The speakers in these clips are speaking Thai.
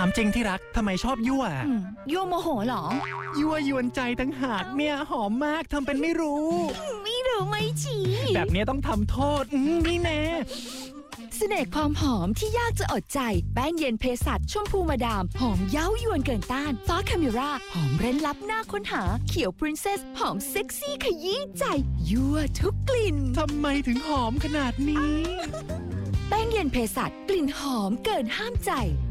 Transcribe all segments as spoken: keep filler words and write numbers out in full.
ามจริงที่รักทำไมชอบยั่วยั่วโมโหเหรอยั่วยวนใจตั้งหากเนี่ยหอมมากทำเป็นไม่รู้ไม่รู้ไม่ชี้แบบนี้ต้องทำโทษนี่แน่เสน่ห์ความหอมที่ยากจะอดใจแป้งเย็นเภสัชชมพูมาดามหอมเย้ายวนเกินต้านฟ้าคาเมราหอมเร้นลับหน้าค้นหาเขียวพรินเซสหอมเซ็กซี่ขยี้ใจยั่วทุกกลิ่นทำไมถึงหอมขนาดนี้แป้งเย็นเภสัชกลิ่นหอมเกินห้ามใจ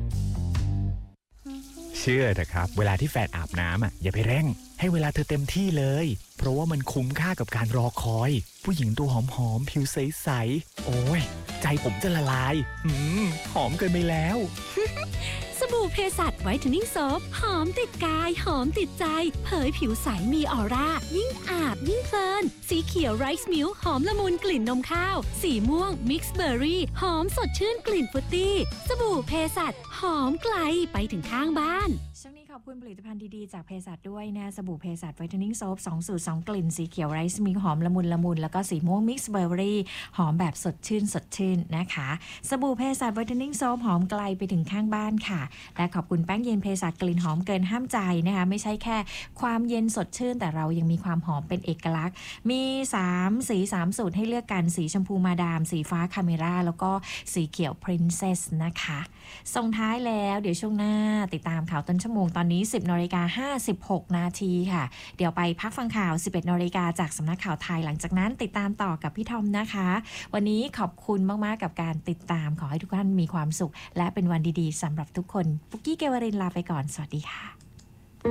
เชื่อเถอะครับเวลาที่แฟนอาบน้ำอ่ะอย่าไปเร่งให้เวลาเธอเต็มที่เลยเพราะว่ามันคุ้มค่ากับการรอคอยผู้หญิงตัวหอมๆผิวใสๆโอ้ยใจผมจะละลายหืมหอมเกินไปแล้วสบู่เภสัชไวท์เทนนิ่งโซฟหอมติดกายหอมติดใจเผยผิวใสมีออร่ายิ่งอาบยิ่งเพลินสีเขียวไรซ์มิลค์หอมละมุนกลิ่นนมข้าวสีม่วงมิกซ์เบอร์รี่หอมสดชื่นกลิ่นฟรุตตี้สบู่เภสัชหอมไกลไปถึงข้างบ้านช่วงนี้ขอบคุณผลิตภัณฑ์ดีๆจากเภสัชด้วยนะสบู่เภสัชไวท์เทนนิ่งโซฟสองสูตรสองกลิ่นสีเขียวไรซ์มิลค์หอมละมุนละมุนแล้วก็สีม่วงมิกซ์เบอร์รี่หอมแบบสดชื่นสดชื่นนะคะสบู่เภสัชไวท์เทนนิ่งโซฟหอมไกลไปถึงข้างบ้านค่ะและขอบคุณแป้งเย็นเภสัชกลิ่นหอมเกินห้ามใจนะคะไม่ใช่แค่ความเย็นสดชื่นแต่เรายังมีความหอมเป็นเอกลักษณ์มีสามสีสามสูตรให้เลือกกันสีชมพูมาดามสีฟ้าคาเมราแล้วก็สีเขียวพรินเซสนะคะส่งท้ายแล้วเดี๋ยวช่วงหน้าติดตามข่าวต้นชั่วโมงตอนนี้สิบนาฬิกาห้าสิบหกนาทีค่ะเดี๋ยวไปพักฟังข่าวสิบเอ็ดนาฬิกาจากสำนักข่าวไทยหลังจากนั้นติดตามต่อกับพี่ทอมนะคะวันนี้ขอบคุณมากๆกับการติดตามขอให้ทุกท่านมีความสุขและเป็นวันดีๆสำหรับทุกคนปุ๊กกี้เกวรินลาไปก่อนสวัสดีค่ะ